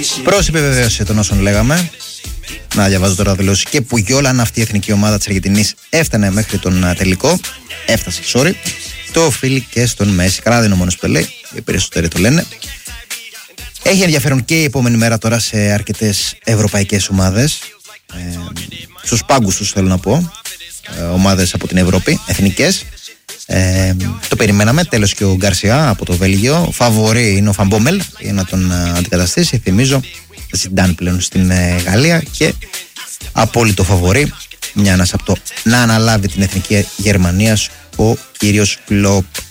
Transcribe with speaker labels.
Speaker 1: Προς επιβεβαίωση των όσων λέγαμε, να διαβάζω τώρα δηλώσεις και Πουγιόλ, αν αυτή η εθνική ομάδα της Αργεντινής έφτανε μέχρι τον τελικό, έφτασε, το οφείλει και στον Μέση. Καλά, δεν είναι ο μόνος που το λέει, οι περισσότεροι το λένε. Έχει ενδιαφέρον και η επόμενη μέρα τώρα σε αρκετές ευρωπαϊκές ομάδες, στους πάγκους τους θέλω να πω, ομάδες από την Ευρώπη, εθνικές. Το περιμέναμε, τέλος και ο Γκαρσιά από το Βέλγιο. Φαβορί είναι ο Φαμπόμελ για να τον αντικαταστήσει. Θυμίζω, Ζιντάν πλέον στην Γαλλία και απόλυτο φαβορί, μιας από το να αναλάβει την εθνική Γερμανίας ο κύριος Κλοπ.